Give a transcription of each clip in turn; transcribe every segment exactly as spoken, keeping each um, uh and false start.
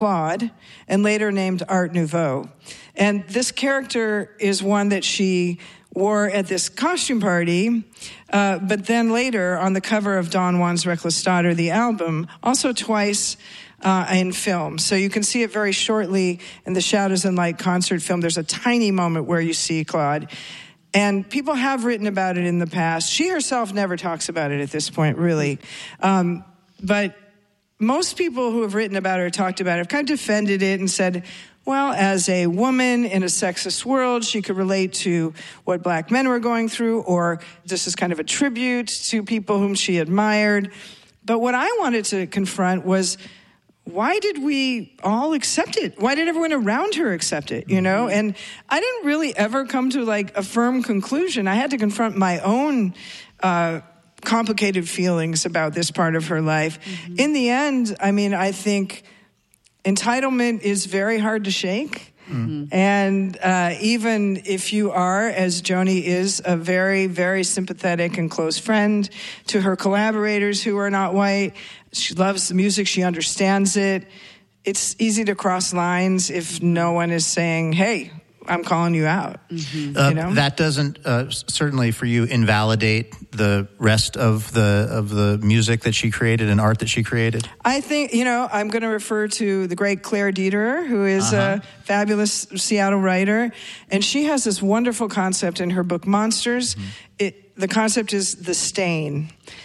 Claude, and later named Art Nouveau. And this character is one that she wore at this costume party, uh, but then later on the cover of Don Juan's Reckless Daughter, the album, also twice uh, in film. So you can see it very shortly in the Shadows and Light concert film. There's a tiny moment where you see Claude. And people have written about it in the past. She herself never talks about it at this point, really. Um, but most people who have written about her, talked about it, have kind of defended it and said, well, as a woman in a sexist world, she could relate to what black men were going through, or this is kind of a tribute to people whom she admired. But what I wanted to confront was, why did we all accept it? Why did everyone around her accept it, you know? And I didn't really ever come to, like, a firm conclusion. I had to confront my own uh, complicated feelings about this part of her life. Mm-hmm. In the end, I mean, I think entitlement is very hard to shake. Mm-hmm. And uh, even if you are, as Joni is, a very, very sympathetic and close friend to her collaborators who are not white, she loves the music, she understands it. It's easy to cross lines if no one is saying, hey, I'm calling you out. Mm-hmm. Uh, you know? That doesn't uh, certainly for you invalidate the rest of the of the music that she created and art that she created? I think, you know, I'm going to refer to the great Claire Dederer, who is uh-huh. a fabulous Seattle writer, and she has this wonderful concept in her book Monsters. Mm-hmm. It, the concept is the stain.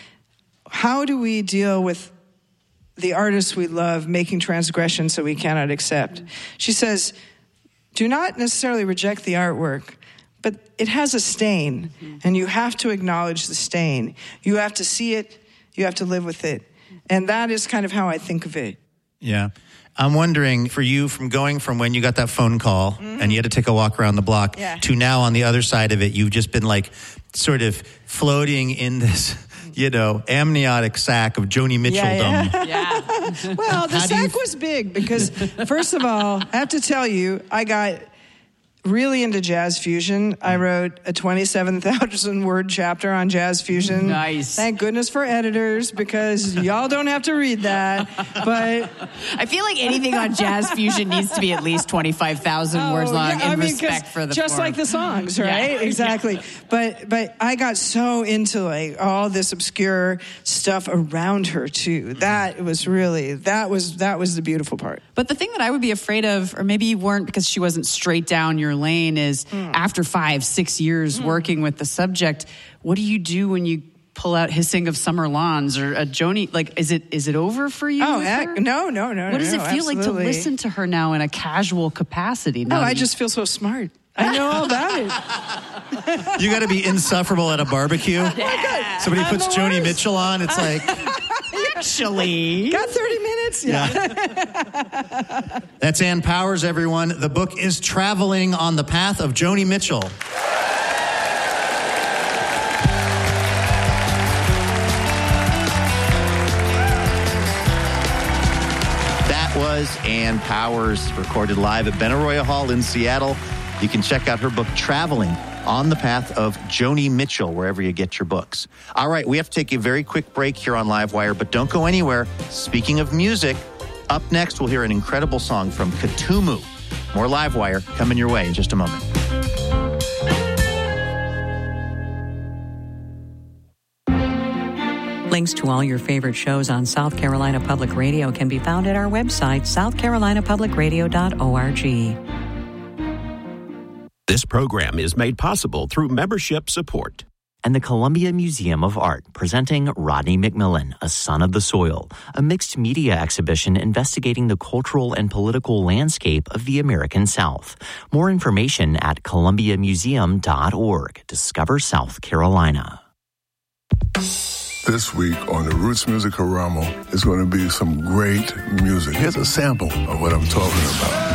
How do we deal with the artists we love making transgressions that we cannot accept? Mm-hmm. She says, do not necessarily reject the artwork, but it has a stain, mm-hmm. and you have to acknowledge the stain. You have to see it. You have to live with it. And that is kind of how I think of it. Yeah. I'm wondering, for you, from going from when you got that phone call mm-hmm. and you had to take a walk around the block yeah. to now on the other side of it, you've just been like sort of floating in this, you know, amniotic sack of Joni Mitchelldom. Yeah, yeah. yeah. Well, the sack you... was big because, first of all, I have to tell you, I got really into jazz fusion. I wrote a twenty-seven thousand word chapter on jazz fusion. Nice. Thank goodness for editors, because y'all don't have to read that. But I feel like anything on jazz fusion needs to be at least twenty-five thousand oh, words long yeah, in I mean, respect for the just form. like the songs, right? Yeah. Exactly. Yeah. But but I got so into like all this obscure stuff around her too. That was really that was that was the beautiful part. But the thing that I would be afraid of, or maybe you weren't because she wasn't straight down your lane, is mm. after five, six years mm. working with the subject, what do you do when you pull out Hissing of Summer Lawns or a Joni? Like, is it is it over for you? Oh, heck, no, no, no. What does no, it feel absolutely. like to listen to her now in a casual capacity? Oh, I just feel so smart. I know all about it. You got to be insufferable at a barbecue. Yeah. Somebody I'm puts Joni worst. Mitchell on. It's like, actually, got thirty minutes. Yeah. yeah. That's Ann Powers, everyone. The book is Traveling on the Path of Joni Mitchell. That was Ann Powers, recorded live at Benaroya Hall in Seattle. You can check out her book, Traveling on the Path of Joni Mitchell, wherever you get your books. All right, we have to take a very quick break here on Livewire, but don't go anywhere. Speaking of music, up next, we'll hear an incredible song from Katumu. More Livewire coming your way in just a moment. Links to all your favorite shows on South Carolina Public Radio can be found at our website, south carolina public radio dot org. This program is made possible through membership support. And the Columbia Museum of Art presenting Rodney McMillan, A Son of the Soil, a mixed media exhibition investigating the cultural and political landscape of the American South. More information at columbia museum dot org. Discover South Carolina. This week on the Roots Music Haramo is going to be some great music. Here's a sample of what I'm talking about.